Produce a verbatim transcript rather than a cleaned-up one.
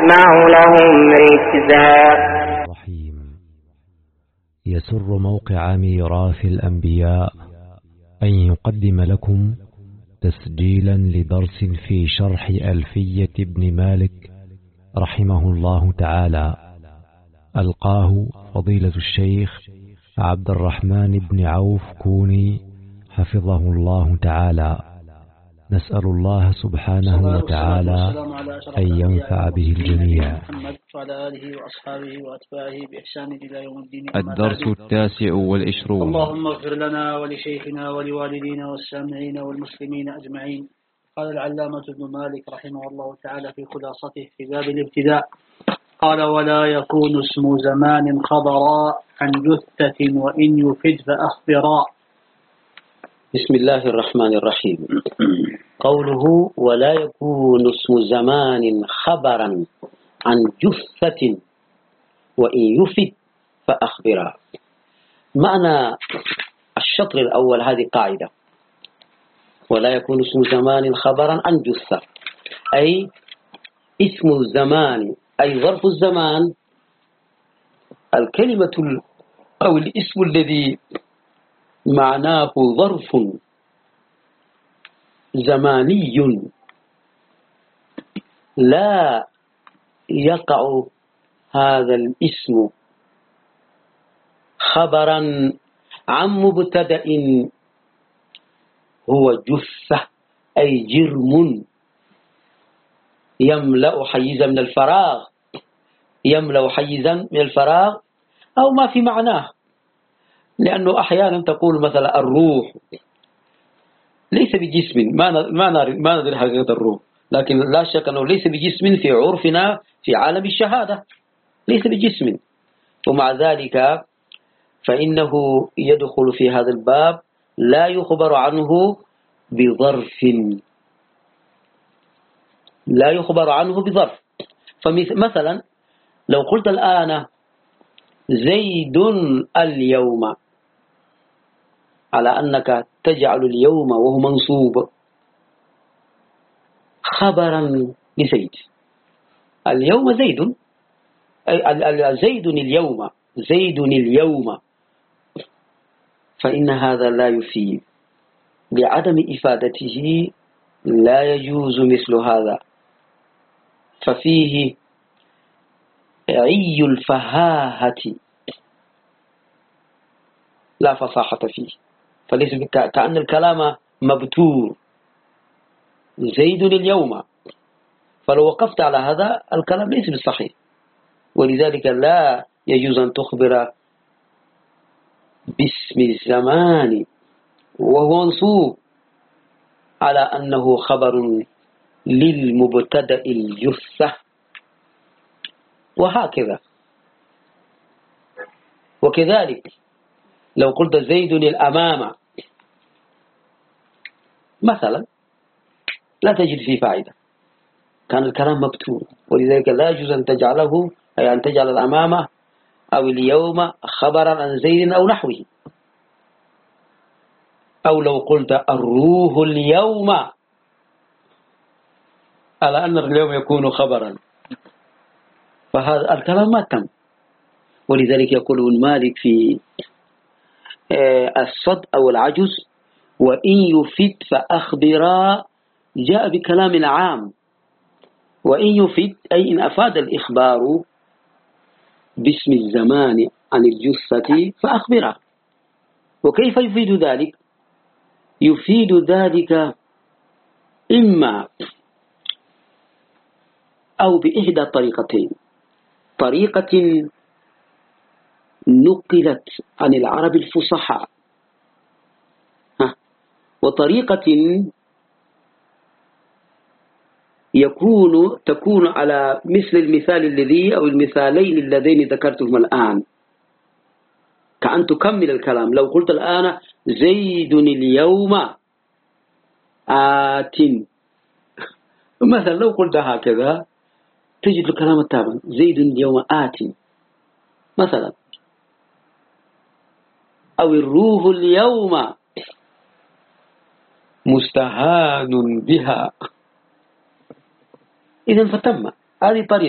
نسمع لهم ركزا. رحيم. يسر موقع ميراث الأنبياء أن يقدم لكم تسجيلا لدرس في شرح ألفية ابن مالك رحمه الله تعالى، ألقاه فضيلة الشيخ عبد الرحمن بن عوف كوني حفظه الله تعالى. نسأل الله سبحانه وتعالى أن ينفع به الجميع. محمد وعلى آله وأصحابه وأتباعه بإحسان إلى يوم الدين. الدرس التاسع والعشرون. اللهم اغفر لنا ولشيخنا ولوالدينا والسامعين والمسلمين أجمعين. قال العلامة ابن مالك رحمه الله تعالى في خلاصته في باب الابتداء، قال: ولا يكون اسم زمان خبرا عن جثة وإن يفد فأخبرا. بسم الله الرحمن الرحيم. قوله ولا يكون اسم زمان خبرا عن جثة وإن يفد فأخبرا. معنى الشطر الأول هذه قاعدة: ولا يكون اسم زمان خبرا عن جثة، أي اسم الزمان أي ظرف الزمان، الكلمة أو الاسم الذي معناه ظرف زماني لا يقع هذا الاسم خبرا عن مبتدأ هو جثة أي جرم يملأ حيزا من الفراغ يملأ حيزا من الفراغ أو ما في معناه. لأنه أحيانا تقول مثلا الروح ليس بجسم، ما ما ندري حقيقة الروح، لكن لا شك أنه ليس بجسم في عرفنا في عالم الشهادة، ليس بجسم، ومع ذلك فإنه يدخل في هذا الباب لا يخبر عنه بظرف، لا يخبر عنه بظرف. فمثلا لو قلت الآن زيد اليوم، على أنك تجعل اليوم وهو منصوب خبرا لزيد، اليوم زيد، أي زيد اليوم، زيد اليوم، فإن هذا لا يفيد، لعدم إفادته لا يجوز مثل هذا، ففيه عي الفهاهة لا فصاحة فيه، فليس كأن الكلام مبتور، زيد اليوم، فلو وقفت على هذا الكلام ليس بالصحيح، ولذلك لا يجوز أن تخبر باسم الزمان وهو منصوب على أنه خبر للمبتدأ الجثة، وهكذا. وكذلك لو قلت زيد الأمام مثلا لا تجد فيه فائدة، كان الكلام مبتور، ولذلك لا يجوز أن تجعله، أي أن تجعل الأمام أو اليوم خبرا عن زيد أو نحوه. أو لو قلت الروح اليوم، على أن اليوم يكون خبرا، فهذا الكلام ما تم. ولذلك يقول ابن مالك في الصد أو العجز: وإن يفد فأخبرا، جاء بكلام عام، وإن يفد أي إن أفاد الإخبار باسم الزمان عن الجثة فأخبرا. وكيف يفيد ذلك؟ يفيد ذلك إما أو بإحدى طريقتين: طريقة نقلت عن العرب الفصحاء، وطريقة يكون تكون على مثل المثال الذي أو المثالين اللذين ذكرتهم الآن، كأن تكمل الكلام. لو قلت الآن زيد اليوم آت مثلا، لو قلت هكذا تجد الكلام التابع: زيد اليوم آت مثلا، أو الروح اليوم مستهان بها. إذن فتم، هذه طريقة.